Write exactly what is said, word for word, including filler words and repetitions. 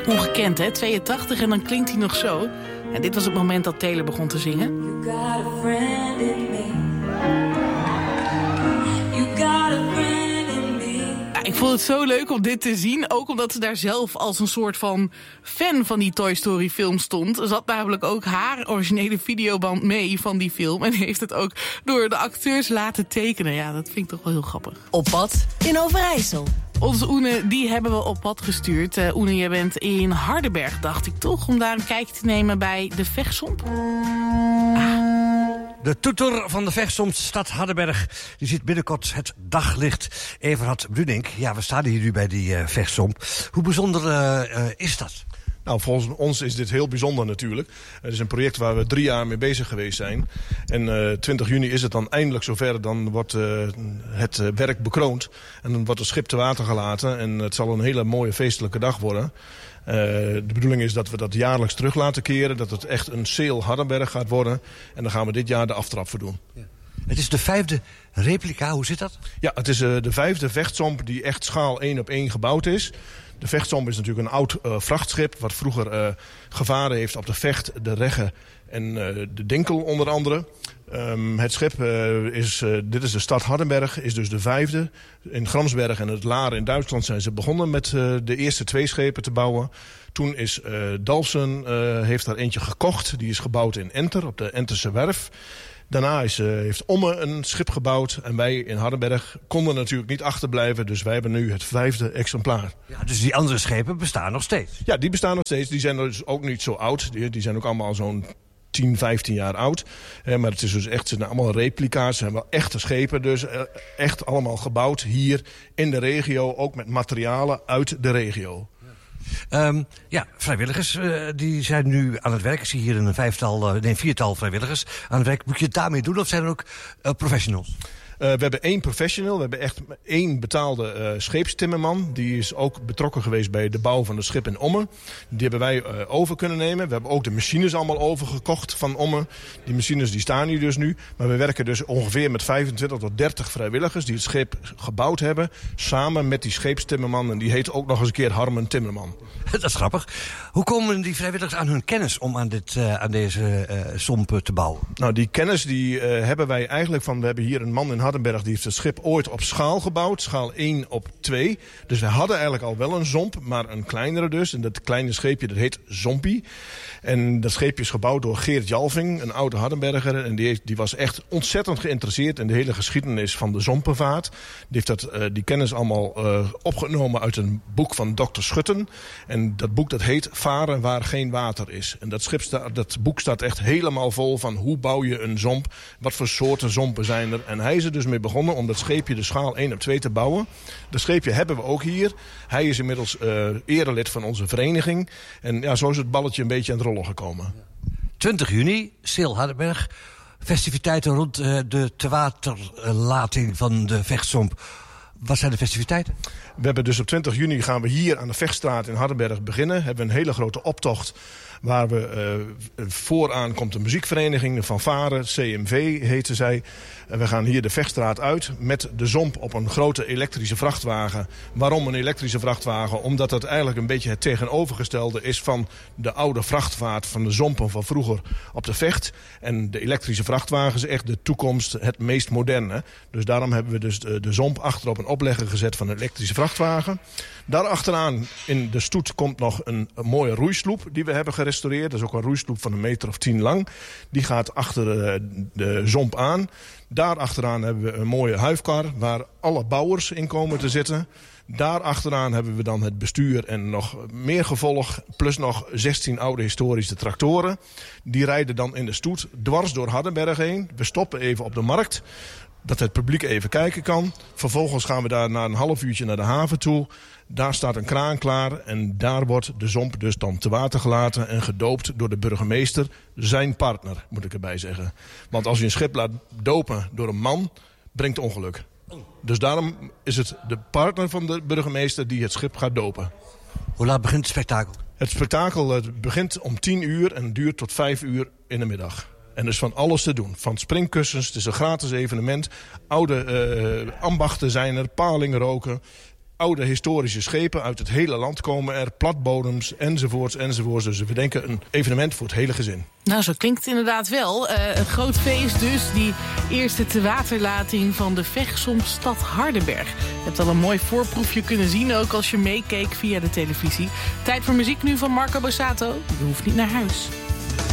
Ongekend, hè? tweeëntachtig en dan klinkt hij nog zo. En dit was het moment dat Taylor begon te zingen. You got a friend in me. You got a friend in me. Ja, ik vond het zo leuk om dit te zien. Ook omdat ze daar zelf als een soort van fan van die Toy Story film stond. Er zat namelijk ook haar originele videoband mee van die film. En heeft het ook door de acteurs laten tekenen. Ja, dat vind ik toch wel heel grappig. Op pad in Overijssel. Onze Oene, die hebben we op pad gestuurd. Uh, Oene, jij bent in Hardenberg, dacht ik toch? Om daar een kijkje te nemen bij de Vechtsomp. Ah. De toeter van de Vechtsomp, stad Hardenberg, die ziet binnenkort het daglicht. Everhard Brunink, ja, we staan hier nu bij die uh, Vechtsomp. Hoe bijzonder uh, uh, is dat? Nou, volgens ons is dit heel bijzonder natuurlijk. Het is een project waar we drie jaar mee bezig geweest zijn. En uh, twintig juni is het dan eindelijk zover. Dan wordt uh, het uh, werk bekroond. En dan wordt het schip te water gelaten. En het zal een hele mooie feestelijke dag worden. Uh, de bedoeling is dat we dat jaarlijks terug laten keren. Dat het echt een Sail Hardenberg gaat worden. En dan gaan we dit jaar de aftrap voor doen. Ja. Het is de vijfde replica, hoe zit dat? Ja, het is uh, de vijfde Vechtsomp die echt schaal één op één gebouwd is. De Vechtsomp is natuurlijk een oud uh, vrachtschip... wat vroeger uh, gevaren heeft op de Vecht, de Regge en uh, de Dinkel onder andere. Um, het schip, uh, is, uh, dit is de stad Hardenberg, is dus de vijfde. In Gramsberg en het Laren in Duitsland zijn ze begonnen met uh, de eerste twee schepen te bouwen. Toen is uh, Dalfsen, uh, heeft daar eentje gekocht. Die is gebouwd in Enter, op de Enterse werf. Daarna is, uh, heeft Omme een schip gebouwd. En wij in Hardenberg konden natuurlijk niet achterblijven. Dus wij hebben nu het vijfde exemplaar. Ja, dus die andere schepen bestaan nog steeds? Ja, die bestaan nog steeds. Die zijn dus ook niet zo oud. Die, die zijn ook allemaal zo'n tien, vijftien jaar oud. Eh, maar het is dus echt, het zijn allemaal replica's. Het zijn wel echte schepen. Dus uh, echt allemaal gebouwd hier in de regio. Ook met materialen uit de regio. Um, ja, vrijwilligers uh, die zijn nu aan het werk. Ik zie hier een vijftal, uh, nee, viertal vrijwilligers aan het werk. Moet je het daarmee doen of zijn er ook uh, professionals? Uh, we hebben één professional. We hebben echt één betaalde uh, scheepstimmerman. Die is ook betrokken geweest bij de bouw van het schip in Ommen. Die hebben wij uh, over kunnen nemen. We hebben ook de machines allemaal overgekocht van Ommen. Die machines die staan hier dus nu. Maar we werken dus ongeveer met vijfentwintig tot dertig vrijwilligers die het schip gebouwd hebben. Samen met die scheepstimmerman. En die heet ook nog eens een keer Harmen Timmerman. Dat is grappig. Hoe komen die vrijwilligers aan hun kennis om aan, dit, uh, aan deze uh, somp te bouwen? Nou, die kennis die uh, hebben wij eigenlijk van... We hebben hier een man in Hardenberg, die heeft het schip ooit op schaal gebouwd. Schaal één op twee. Dus we hadden eigenlijk al wel een zomp, maar een kleinere dus. En dat kleine scheepje, dat heet Zompie. En dat scheepje is gebouwd door Geert Jalving, een oude Hardenberger. En die, heeft, die was echt ontzettend geïnteresseerd in de hele geschiedenis van de zompenvaart. Die heeft dat, uh, die kennis allemaal uh, opgenomen uit een boek van dokter Schutten. En dat boek dat heet Varen waar geen water is. En dat, schip sta, dat boek staat echt helemaal vol van hoe bouw je een zomp. Wat voor soorten zompen zijn er. En hij is er dus mee begonnen om dat scheepje de schaal één op twee te bouwen. Dat scheepje hebben we ook hier. Hij is inmiddels uh, erelid van onze vereniging. En ja, zo is het balletje een beetje aan het rollen gekomen. twintig juni, Sail Hardenberg. Festiviteiten rond uh, de tewaterlating van de Vechtsomp. Wat zijn de festiviteiten? We hebben dus op twintig juni gaan we hier aan de Vechtstraat in Hardenberg beginnen. We hebben een hele grote optocht waar we uh, vooraan komt een muziekvereniging, de Fanfare, C M V heette zij. En we gaan hier de Vechtstraat uit met de zomp op een grote elektrische vrachtwagen. Waarom een elektrische vrachtwagen? Omdat het eigenlijk een beetje het tegenovergestelde is van de oude vrachtvaart van de zompen van vroeger op de Vecht. En de elektrische vrachtwagen is echt de toekomst, het meest moderne. Dus daarom hebben we dus de, de zomp achter op een oplegger gezet van een elektrische vrachtwagen. Daarachteraan in de stoet komt nog een, een mooie roeisloep die we hebben gerestaureerd. Dat is ook een roeisloep van een meter of tien lang. Die gaat achter de, de zomp aan. Daar achteraan hebben we een mooie huifkar waar alle bouwers in komen te zitten. Daar achteraan hebben we dan het bestuur en nog meer gevolg. Plus nog zestien oude historische tractoren. Die rijden dan in de stoet dwars door Hardenberg heen. We stoppen even op de markt, dat het publiek even kijken kan. Vervolgens gaan we daar na een half uurtje naar de haven toe. Daar staat een kraan klaar en daar wordt de zomp dus dan te water gelaten en gedoopt door de burgemeester, zijn partner, moet ik erbij zeggen. Want als je een schip laat dopen door een man, brengt ongeluk. Dus daarom is het de partner van de burgemeester die het schip gaat dopen. Hoe laat begint het spektakel? Het spektakel het begint om tien uur en duurt tot vijf uur in de middag. En dus van alles te doen. Van springkussens, het is een gratis evenement. Oude uh, ambachten zijn er, palingen roken. oude historische schepen uit het hele land komen er, platbodems enzovoorts enzovoorts. Dus we denken een evenement voor het hele gezin. Nou, zo klinkt het inderdaad wel. Uh, een groot feest dus, die eerste tewaterlating van de Vechtsompstad Hardenberg. Je hebt al een mooi voorproefje kunnen zien, ook als je meekeek via de televisie. Tijd voor muziek nu van Marco Borsato. Je hoeft niet naar huis.